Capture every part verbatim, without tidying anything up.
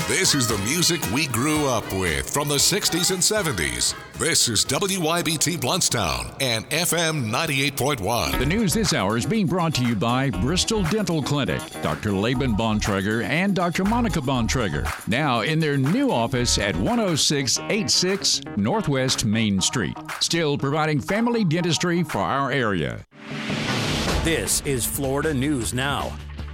This is the music we grew up with from the sixties and seventies. This is W Y B T Bluntstown and F M ninety-eight point one. The news this hour is being brought to you by Bristol Dental Clinic, Doctor Laban Bontrager and Doctor Monica Bontrager. Now in their new office at one oh six eighty-six Northwest Main Street. Still providing family dentistry for our area. This is Florida News Now.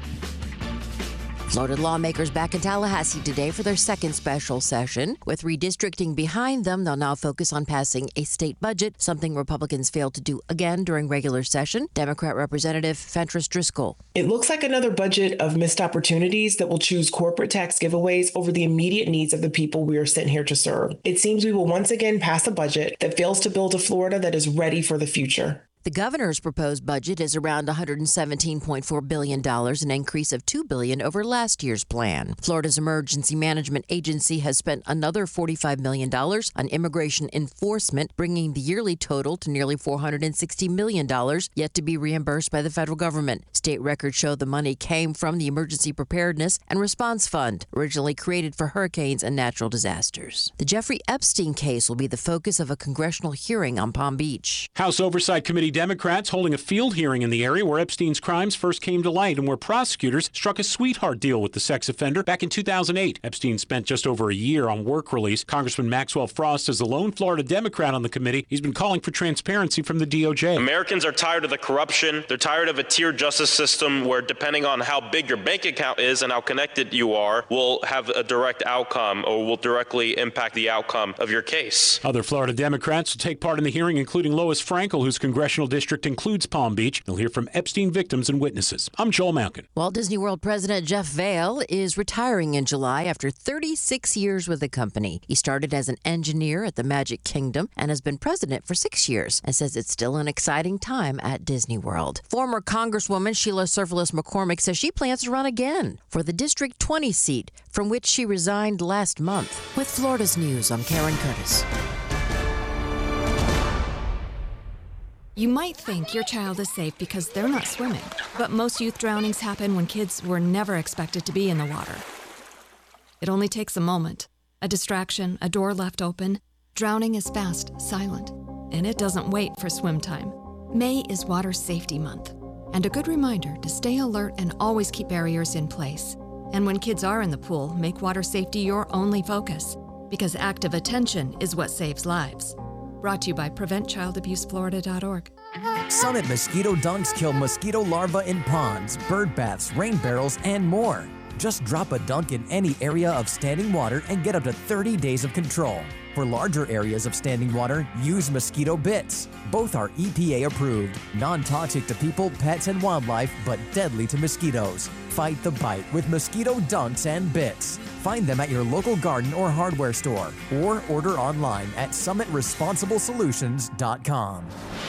Florida lawmakers back in Tallahassee today for their second special session. With redistricting behind them, they'll now focus on passing a state budget, something Republicans failed to do again during regular session. Democrat Representative Fentress Driscoll. It looks like another budget of missed opportunities that will choose corporate tax giveaways over the immediate needs of the people we are sent here to serve. It seems we will once again pass a budget that fails to build a Florida that is ready for the future. The governor's proposed budget is around one hundred seventeen point four billion dollars, an increase of two billion dollars over last year's plan. Florida's Emergency Management Agency has spent another forty-five million dollars on immigration enforcement, bringing the yearly total to nearly four hundred sixty million dollars, yet to be reimbursed by the federal government. State records show the money came from the Emergency Preparedness and Response Fund, originally created for hurricanes and natural disasters. The Jeffrey Epstein case will be the focus of a congressional hearing on Palm Beach. House Oversight Committee Democrats holding a field hearing in the area where Epstein's crimes first came to light and where prosecutors struck a sweetheart deal with the sex offender back in two thousand eight. Epstein spent just over a year on work release. Congressman Maxwell Frost is the lone Florida Democrat on the committee. He's been calling for transparency from the D O J. Americans are tired of the corruption. They're tired of a tiered justice system where, depending on how big your bank account is and how connected you are, will have a direct outcome or will directly impact the outcome of your case. Other Florida Democrats will take part in the hearing, including Lois Frankel, whose congressional district includes Palm Beach. They'll hear from Epstein victims and witnesses. I'm Joel Malkin. Walt Disney World President Jeff Vail is retiring in July after thirty-six years with the company. He started as an engineer at the Magic Kingdom and has been president for six years and says it's still an exciting time at Disney World. Former Congresswoman Sheila Surfalis McCormick says she plans to run again for the District twenty seat from which she resigned last month. With Florida's News, I'm Karen Curtis. You might think your child is safe because they're not swimming, but most youth drownings happen when kids were never expected to be in the water. It only takes a moment, a distraction, a door left open. Drowning is fast, silent, and it doesn't wait for swim time. May is Water Safety Month, and a good reminder to stay alert and always keep barriers in place. And when kids are in the pool, make water safety your only focus, because active attention is what saves lives. Brought to you by prevent child abuse florida dot org. Summit Mosquito Dunks kill mosquito larvae in ponds, bird baths, rain barrels, and more. Just drop a dunk in any area of standing water and get up to thirty days of control. For larger areas of standing water, use Mosquito Bits. Both are E P A approved, non-toxic to people, pets, and wildlife, but deadly to mosquitoes. Fight the bite with Mosquito Dunks and Bits. Find them at your local garden or hardware store, or order online at summit responsible solutions dot com.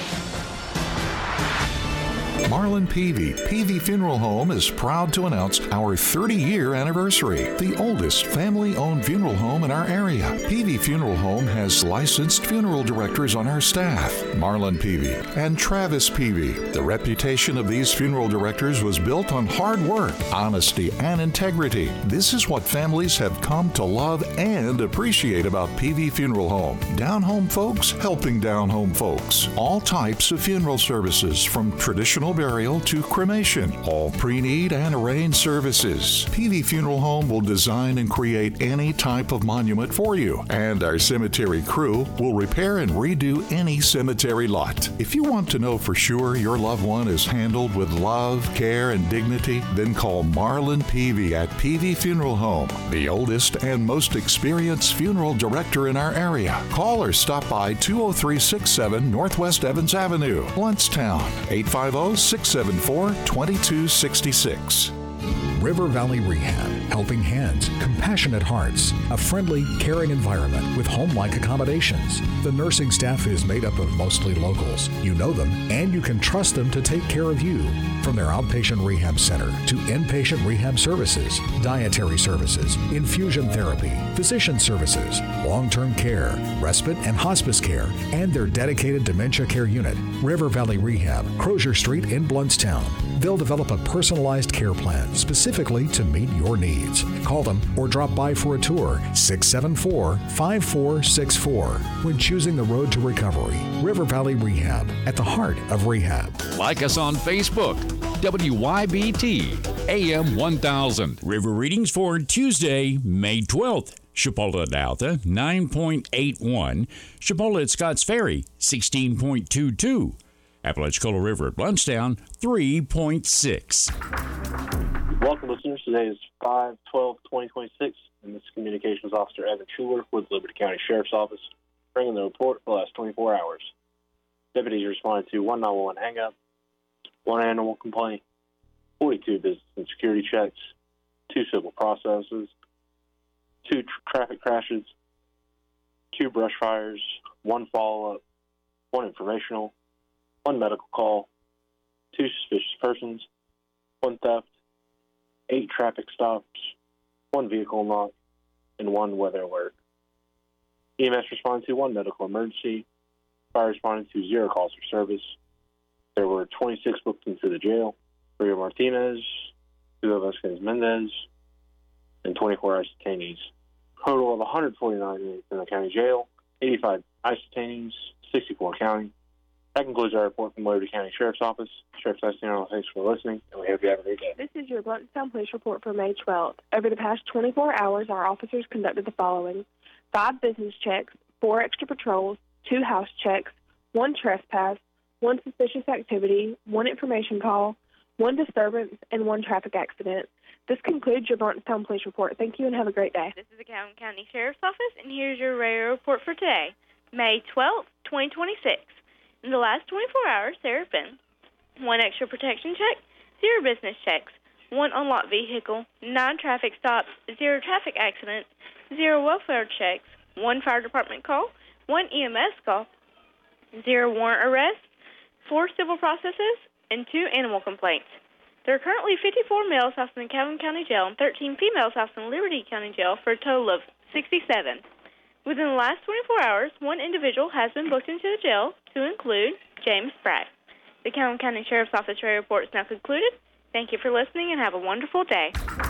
Marlin Peavy, Peavy Funeral Home is proud to announce our thirty-year anniversary. The oldest family-owned funeral home in our area. Peavy Funeral Home has licensed funeral directors on our staff, Marlin Peavy and Travis Peavy. The reputation of these funeral directors was built on hard work, honesty, and integrity. This is what families have come to love and appreciate about Peavy Funeral Home. Down-home folks helping down-home folks. All types of funeral services, from traditional burial to cremation, all pre-need and arranged services. Peavy Funeral Home will design and create any type of monument for you, and our cemetery crew will repair and redo any cemetery lot. If you want to know for sure your loved one is handled with love, care, and dignity, then call Marlin Peavy at Peavy Funeral Home, the oldest and most experienced funeral director in our area. Call or stop by two oh three six seven Northwest Evans Avenue, Bluntstown, eight five zero, six seven four, two two six six. River Valley Rehab, helping hands, compassionate hearts, a friendly, caring environment with home-like accommodations. The nursing staff is made up of mostly locals. You know them, and you can trust them to take care of you. From their outpatient rehab center to inpatient rehab services, dietary services, infusion therapy, physician services, long-term care, respite and hospice care, and their dedicated dementia care unit, River Valley Rehab, Crozier Street in Bluntstown. They'll develop a personalized care plan specifically to meet your needs. Call them or drop by for a tour. six seven four, five four six four. When choosing the road to recovery, River Valley Rehab, at the heart of rehab. Like us on Facebook, W Y B T, A M one thousand. River readings for Tuesday, May twelfth. Chipola at Alta, nine point eight one. Chipola at Scotts Ferry, sixteen point two two. Apalachicola River at Blountstown, three point six. Welcome, listeners. Today is five twelve twenty twenty-six, and this is Communications Officer Evan Schuler with Liberty County Sheriff's Office, bringing the report for the last twenty-four hours. Deputies responded to one nine one one hang-up, one animal complaint, forty-two business and security checks, two civil processes, two tr- traffic crashes, two brush fires, one follow-up, one informational, one medical call, two suspicious persons, one theft, eight traffic stops, one vehicle knock, and one weather alert. E M S responded to one medical emergency. Fire responded to zero calls for service. There were twenty-six booked into the jail, three of Martinez, two of Vasquez Mendez, and twenty-four ICE detainees. Total of one hundred forty-nine in the county jail, eighty-five ICE detainees, sixty-four county. That concludes our report from Liberty County Sheriff's Office. Sheriff Sestino, thanks for listening, and we hope you have a great day. This is your Blountstown Police Report for May twelfth. Over the past twenty-four hours, our officers conducted the following: five business checks, four extra patrols, two house checks, one trespass, one suspicious activity, one information call, one disturbance, and one traffic accident. This concludes your Blountstown Police Report. Thank you and have a great day. This is the Calhoun County Sheriff's Office, and here's your radio report for today, May twelfth, twenty twenty-six. In the last twenty-four hours, there have been one extra protection check, zero business checks, one unlocked vehicle, nine traffic stops, zero traffic accidents, zero welfare checks, one fire department call, one E M S call, zero warrant arrests, four civil processes, and two animal complaints. There are currently fifty-four males housed in the Calhoun County Jail and thirteen females housed in Liberty County Jail for a total of sixty-seven. Within the last twenty-four hours, one individual has been booked into the jail to include James Bragg. The Calhoun County Sheriff's Office radio report is now concluded. Thank you for listening and have a wonderful day.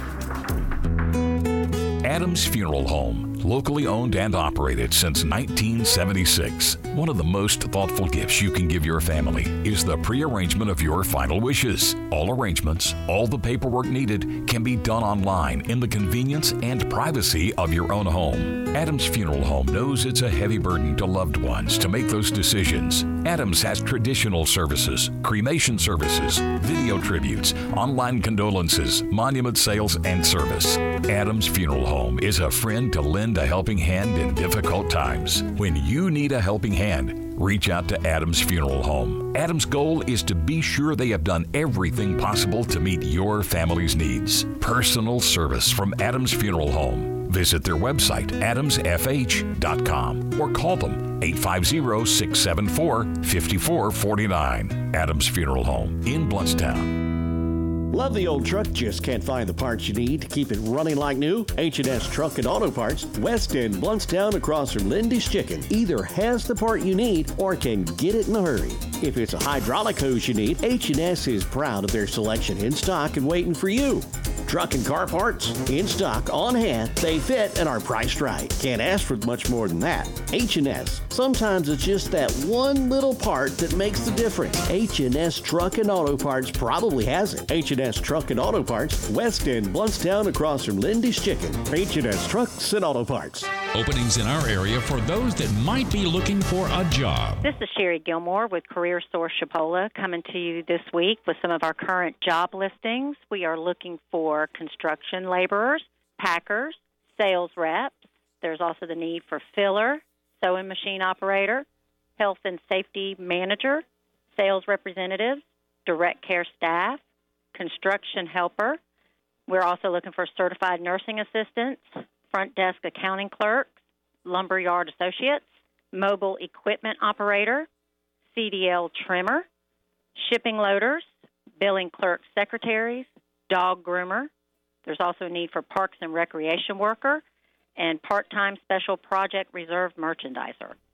Adams Funeral Home, locally owned and operated since nineteen seventy-six. One of the most thoughtful gifts you can give your family is the pre-arrangement of your final wishes. All arrangements, all the paperwork needed can be done online in the convenience and privacy of your own home. Adams Funeral Home knows it's a heavy burden to loved ones to make those decisions. Adams has traditional services, cremation services, video tributes, online condolences, monument sales, and service. Adams Funeral Home is a friend to lend a helping hand in difficult times. When you need a helping hand, reach out to Adams Funeral Home. Adams' goal is to be sure they have done everything possible to meet your family's needs. Personal service from Adams Funeral Home. Visit their website, adams f h dot com, or call them eight five zero, six seven four, five four four nine. Adams Funeral Home in Blountstown. Love the old truck, just can't find the parts you need to keep it running like new? H and S Truck and Auto Parts, West End, Blountstown, across from Lindy's Chicken, either has the part you need or can get it in a hurry. If it's a hydraulic hose you need, H and S is proud of their selection in stock and waiting for you. Truck and car parts, in stock, on hand, they fit and are priced right. Can't ask for much more than that. H and S. Sometimes it's just that one little part that makes the difference. H and S Truck and Auto Parts probably has it. H and S Truck and Auto Parts, West End, Blountstown, across from Lindy's Chicken. H and S Trucks and Auto Parts. Openings in our area for those that might be looking for a job. This is Sherry Gilmore with Career Source Chipola coming to you this week with some of our current job listings. We are looking for construction laborers, packers, sales reps. There's also the need for filler, sewing machine operator, health and safety manager, sales representatives, direct care staff, construction helper. We're also looking for certified nursing assistants, front desk accounting clerks, lumberyard associates, mobile equipment operator, C D L trimmer, shipping loaders, billing clerk secretaries, dog groomer. There's also a need for parks and recreation worker and part-time special project reserve merchandiser.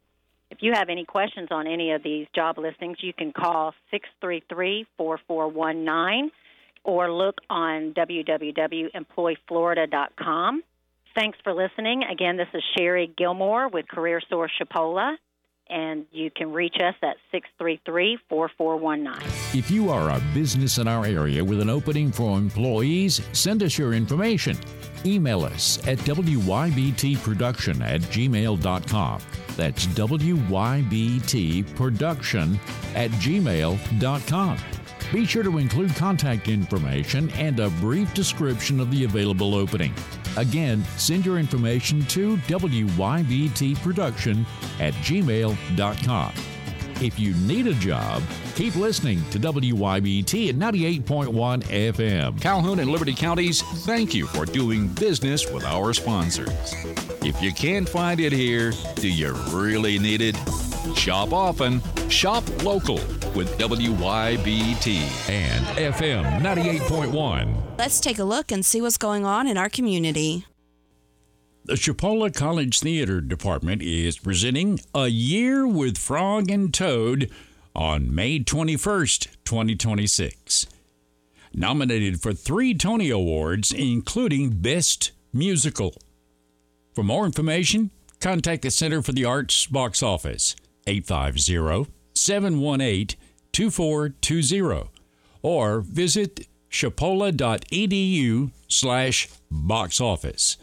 If you have any questions on any of these job listings, you can call six three three, four four one nine or look on w w w dot employ florida dot com. Thanks for listening. Again, this is Sherry Gilmore with Career Source Chipola, and you can reach us at six three three, four four one nine. If you are a business in our area with an opening for employees, send us your information. Email us at w y b t production at gmail dot com. That's w y b t production at gmail dot com. Be sure to include contact information and a brief description of the available opening. Again, send your information to w y b t production at gmail dot com. If you need a job, keep listening to W Y B T at ninety-eight point one F M. Calhoun and Liberty Counties, thank you for doing business with our sponsors. If you can't find it here, do you really need it? Shop often, shop local with W Y B T and F M ninety-eight point one. Let's take a look and see what's going on in our community. The Chipola College Theater Department is presenting A Year with Frog and Toad on May twenty-first, twenty twenty-six. Nominated for three Tony Awards, including Best Musical. For more information, contact the Center for the Arts box office, eight five zero, seven one eight, two four two zero, or visit chipola.edu slash box office.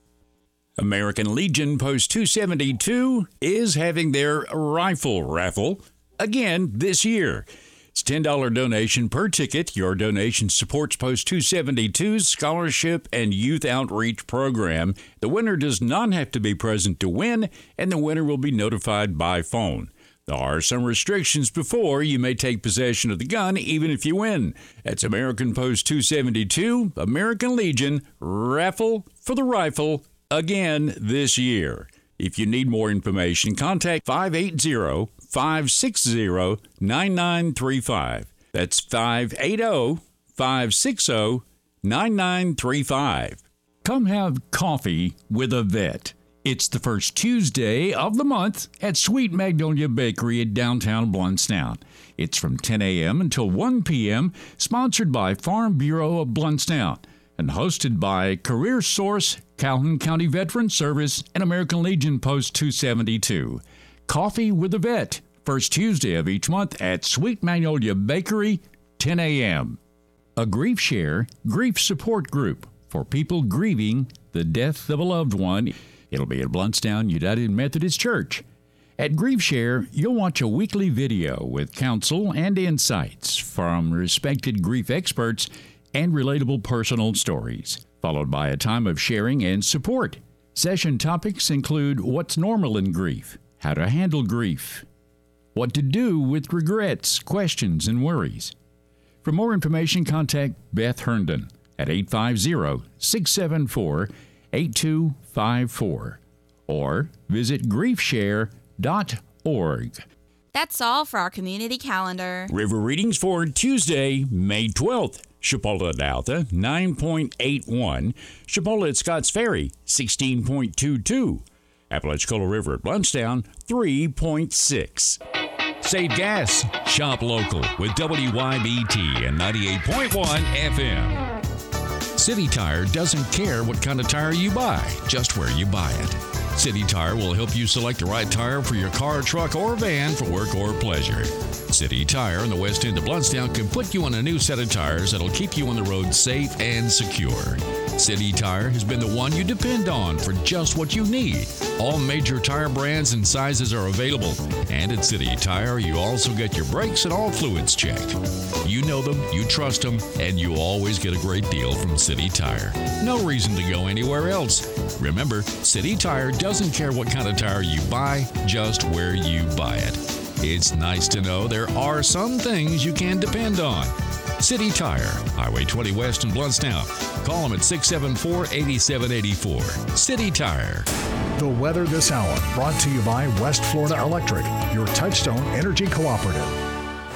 American Legion Post two seventy-two is having their rifle raffle again this year. It's a ten dollars donation per ticket. Your donation supports Post two seventy-two's scholarship and youth outreach program. The winner does not have to be present to win, and the winner will be notified by phone. There are some restrictions before you may take possession of the gun, even if you win. That's American Post two seventy-two, American Legion, raffle for the rifle again this year. If you need more information, contact five eight zero, five six zero, nine nine three five. That's five eight zero, five six zero, nine nine three five. Come have coffee with a vet. It's the first Tuesday of the month at Sweet Magnolia Bakery at downtown Blountstown. It's from ten a.m. until one p.m., sponsored by Farm Bureau of Blountstown, and hosted by Career Source, Calhoun County Veteran Service, and American Legion Post two seventy-two. Coffee with a Vet, first Tuesday of each month at Sweet Magnolia Bakery, ten a.m. A Grief Share grief support group for people grieving the death of a loved one. It'll be at Blountstown United Methodist Church. At Grief Share, you'll watch a weekly video with counsel and insights from respected grief experts and relatable personal stories, followed by a time of sharing and support. Session topics include what's normal in grief, how to handle grief, what to do with regrets, questions, and worries. For more information, contact Beth Herndon at eight five zero, six seven four, eight two five four or visit grief share dot org. That's all for our community calendar. River readings for Tuesday, May twelfth. Chipola at Alta, nine point eight one. Chipola at Scotts Ferry, sixteen point two two. Apalachicola River at Blountstown, three point six. Save gas. Shop local with W Y B T and ninety-eight point one F M. City Tire doesn't care what kind of tire you buy, just where you buy it. City Tire will help you select the right tire for your car, truck, or van for work or pleasure. City Tire in the west end of Blountstown can put you on a new set of tires that'll keep you on the road safe and secure. City Tire has been the one you depend on for just what you need. All major tire brands and sizes are available. And at City Tire, you also get your brakes and all fluids checked. You know them, you trust them, and you always get a great deal from City Tire. No reason to go anywhere else. Remember, City Tire doesn't care what kind of tire you buy, just where you buy it. It's nice to know there are some things you can depend on. City Tire, Highway twenty West in Blountstown. Call them at six seven four, eight seven eight four. City Tire. The weather this hour brought to you by West Florida Electric, your Touchstone Energy Cooperative.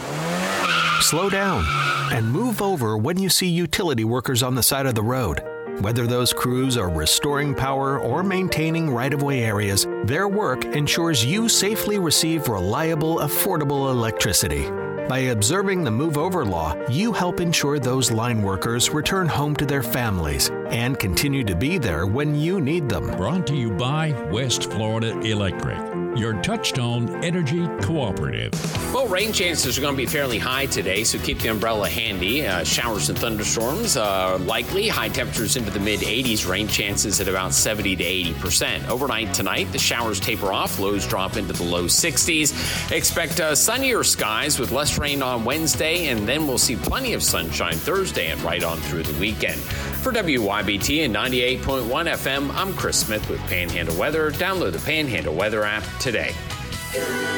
Slow down and move over when you see utility workers on the side of the road. Whether those crews are restoring power or maintaining right-of-way areas, their work ensures you safely receive reliable, affordable electricity. By observing the Move Over law, you help ensure those line workers return home to their families and continue to be there when you need them. Brought to you by West Florida Electric, your Touchstone Energy Cooperative. Well, rain chances are going to be fairly high today, so keep the umbrella handy. Uh, showers and thunderstorms uh, likely. High temperatures into the mid eighties. Rain chances at about seventy to eighty percent. Overnight tonight, the showers taper off. Lows drop into the low sixties. Expect uh, sunnier skies with less rain on Wednesday, and then we'll see plenty of sunshine Thursday and right on through the weekend. For W Y B T and ninety-eight point one F M, I'm Chris Smith with Panhandle Weather. Download the Panhandle Weather app today.